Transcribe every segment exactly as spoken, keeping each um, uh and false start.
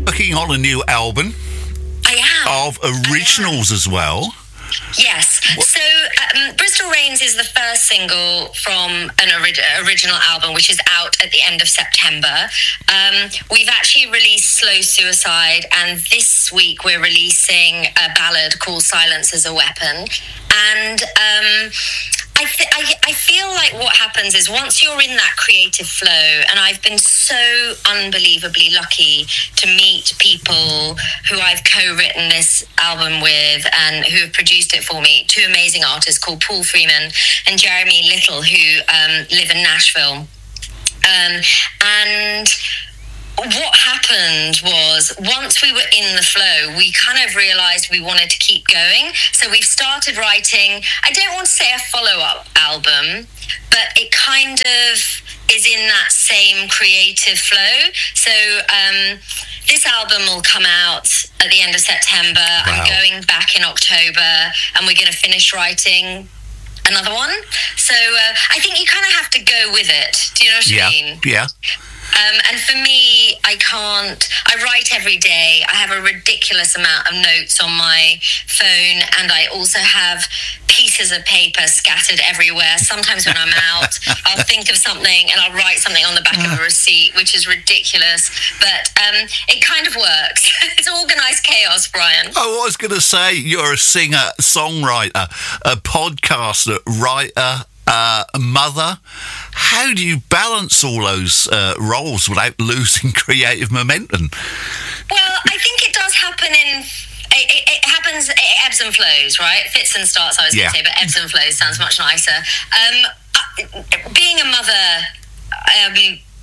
working on a new album. I am. Of originals as well. Yes. So um, Bristol Rains is the first single from an ori- original album, which is out at the end of September. Um, we've actually released Slow Suicide, and this week we're releasing a ballad called Silence as a Weapon. And um, I, th- I, I feel like what happens is once you're in that creative flow, and I've been so unbelievably lucky to meet people who I've co-written this album with and who have produced it for me, two amazing artists called Paul Freeman and Jeremy Little, who um, live in Nashville. Um, and what happened was once we were in the flow, we kind of realized we wanted to keep going. So we've started writing, I don't want to say a follow-up album, but it kind of is in that same creative flow. So um, this album will come out at the end of September. Wow. I'm going back in October, and we're going to finish writing another one. So uh, I think you kind of have to go with it. Do you know what yeah. I mean? Yeah. Um, and for me, I can't, I write every day. I have a ridiculous amount of notes on my phone, and I also have pieces of paper scattered everywhere. Sometimes when I'm out, I'll think of something and I'll write something on the back of a receipt, which is ridiculous. But um, it kind of works. It's organised chaos, Brian. Oh, I was going to say, you're a singer, songwriter, a podcaster, writer, uh, mother. How do you balance all those uh, roles without losing creative momentum? Well, I think it does happen in... It, it, it happens, it ebbs and flows, right? Fits and starts, I was yeah. going to say, but ebbs and flows sounds much nicer. Um, uh, being a mother um,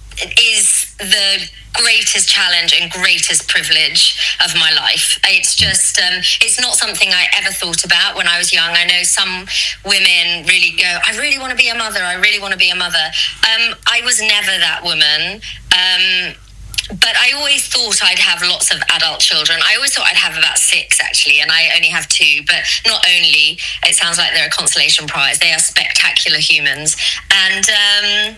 is the greatest challenge and greatest privilege of my life. It's just, um, it's not something I ever thought about when I was young. I know some women really go, I really want to be a mother, I really want to be a mother. Um, I was never that woman. Um, but I always thought I'd have lots of adult children. I always thought I'd have about six, actually, and I only have two. But not only, it sounds like they're a consolation prize, they are spectacular humans. And um,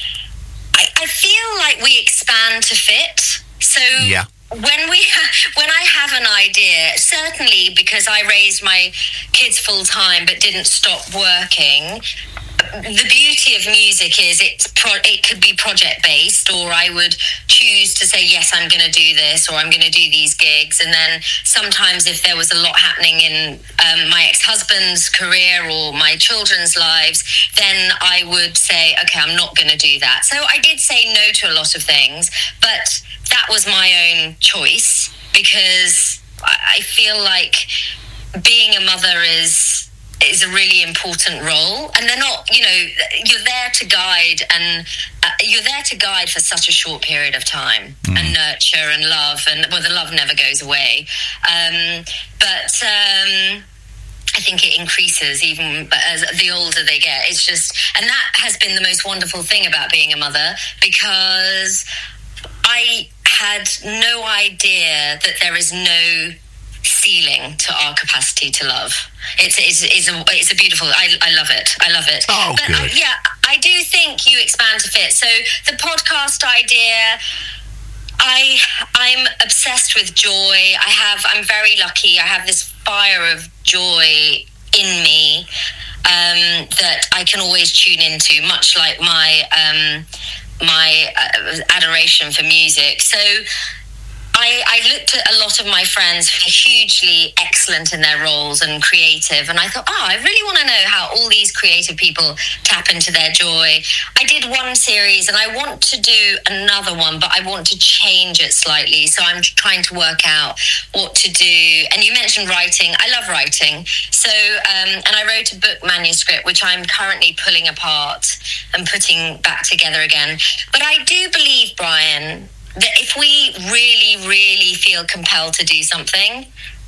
I, I feel like we expand to fit. So yeah. when we ha- when I have an idea, certainly because I raised my kids full time but didn't stop working, the beauty of music is it's pro- it could be project based, or I would choose to say, yes, I'm going to do this, or I'm going to do these gigs. And then sometimes if there was a lot happening in um, my ex-husband's career or my children's lives, then I would say, okay, I'm not going to do that. So I did say no to a lot of things, but that was my own choice, because I feel like being a mother is is a really important role, and they're not, you know, you're there to guide, and uh, you're there to guide for such a short period of time, mm. and nurture and love, and well, the love never goes away, um, but um, I think it increases even as the older they get. It's just, and that has been the most wonderful thing about being a mother, because I had no idea that there is no ceiling to our capacity to love. It's it's, it's, a, it's a beautiful, I, I love it. I love it. Oh, but good. I, yeah, I do think you expand to fit. So the podcast idea, I, I'm obsessed with joy. I have, I'm very lucky. I have this fire of joy in me um, that I can always tune into, much like my, um, my uh, adoration for music. So I, I looked at a lot of my friends who are hugely excellent in their roles and creative, and I thought, oh, I really want to know how all these creative people tap into their joy. I did one series, and I want to do another one, but I want to change it slightly, so I'm trying to work out what to do. And you mentioned writing. I love writing. So, um, and I wrote a book manuscript, which I'm currently pulling apart and putting back together again. But I do believe, Brian, that if we really, really feel compelled to do something,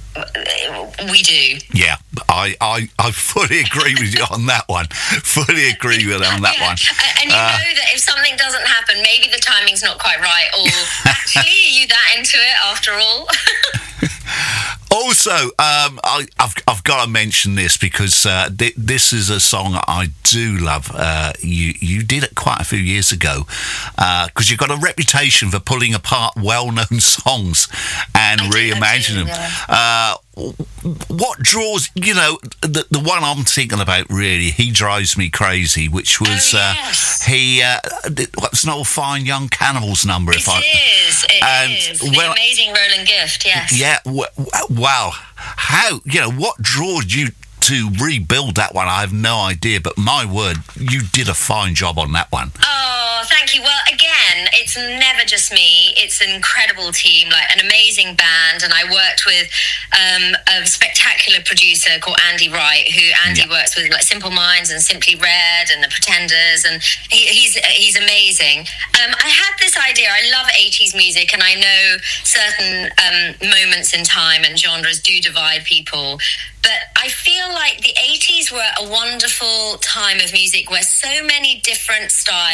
we do. Yeah, I, I, I fully agree with you on that one. Fully agree with you on that yeah. one. And you uh, know that if something doesn't happen, maybe the timing's not quite right, or actually, are you that into it after all? Also, um, I, I've I've got to mention this because uh, th- this is a song I do love. Uh, you you did it quite a few years ago because uh, you've got a reputation for pulling apart well-known songs and I do, reimagining I do, them. yeah. Uh, what draws you know the the one I'm thinking about really? He drives me crazy, which was Oh, uh, yes. he uh, what's an old fine young cannibals number? It if I is. It and is. The well- amazing Roland Gift, yes. yeah, w- w- wow. How, you know, what drawed you to rebuild that one? I have no idea, but my word, you did a fine job on that one. Oh, thank you. Well, again, it's never just me. It's an incredible team, like an amazing band. And I worked with um, a spectacular producer called Andy Wright, who Andy Yeah. works with like Simple Minds and Simply Red and The Pretenders. And he, he's he's amazing. Um, I had this idea. I love eighties music, and I know certain um, moments in time and genres do divide people. But I feel like the eighties were a wonderful time of music where so many different styles